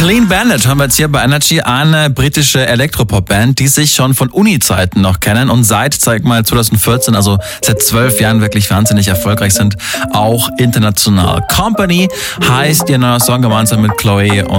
Clean Bandit haben wir jetzt hier bei Energy, eine britische Elektropop-Band, die sich schon von Uni-Zeiten noch kennen und seit, 2014, also seit 12 Jahren wirklich wahnsinnig erfolgreich sind, auch international. Company heißt ihr neuer Song gemeinsam mit Chloe und